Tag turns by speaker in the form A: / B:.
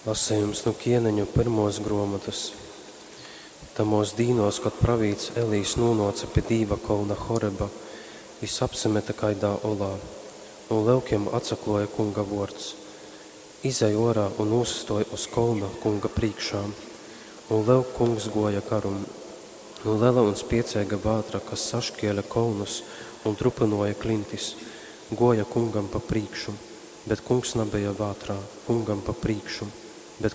A: Lasījums no Kieneņu pirmos gromatas. Tamos dīnos, kad pravīts Elijs nūnoca pie dīva kolna Horeba, vis apsameta kaidā olā, un leukiem atsakloja kunga vords. Izej orā un uzstoja uz kolna kunga priekšā, un leuk kungs goja garum, un lela un spiecēga vātra, kas saškiela kolnus un trupinoja klintis, goja kungam pa priekšu, bet kungs nebija vātrā, kungam pa priekšu.